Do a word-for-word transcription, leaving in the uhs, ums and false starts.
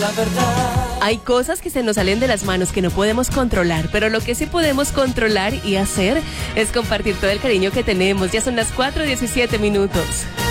la verdad. Hay cosas que se nos salen de las manos que no podemos controlar, pero lo que sí podemos controlar y hacer es compartir todo el cariño que tenemos. Ya son las cuatro diecisiete minutos.